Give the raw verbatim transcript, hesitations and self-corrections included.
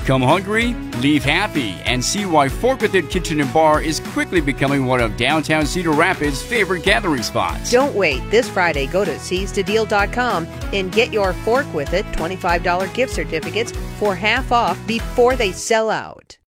Come hungry, leave happy, and see why Fork With It Kitchen and Bar is quickly becoming one of downtown Cedar Rapids' favorite gathering spots. Don't wait. This Friday, go to seize the deal dot com and get your Fork With It twenty-five dollars gift certificates for half off before they sell out.